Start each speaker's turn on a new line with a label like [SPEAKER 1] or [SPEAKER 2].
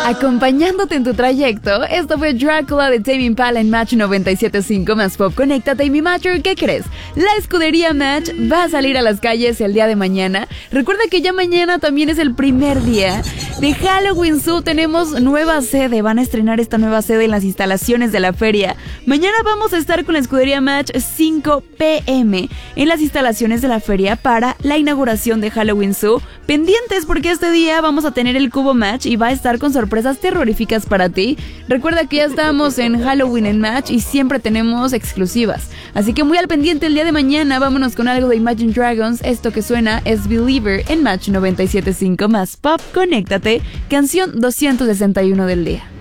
[SPEAKER 1] Acompañándote en tu trayecto, esto fue Drácula de Tame Impala en Match 97.5 más Pop. Conéctate y mi Matcher, ¿qué crees? La escudería Match va a salir a las calles el día de mañana. Recuerda que ya mañana también es el primer día de Halloween Zoo. Tenemos nueva sede, van a estrenar esta nueva sede en las instalaciones de la feria. Mañana vamos a estar con la escudería Match 5 p.m. en las instalaciones de la feria para la inauguración de Halloween Zoo. Pendientes porque este día vamos a tener el cubo Match y va a estar con sorpresas terroríficas para ti. Recuerda que ya estamos en Halloween en Match y siempre tenemos exclusivas. Así que muy al pendiente el día de mañana. Vámonos con algo de Imagine Dragons. Esto que suena es Believer en Match 97.5 más Pop. Conéctate, canción 261 del día.